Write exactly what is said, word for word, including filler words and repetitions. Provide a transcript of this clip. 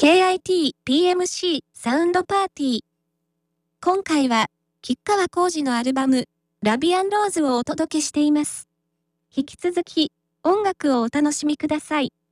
ケーアイティーピーエムシー サウンドパーティー。今回は、吉川晃司のアルバム、ラビアンローズをお届けしています。引き続き、音楽をお楽しみください。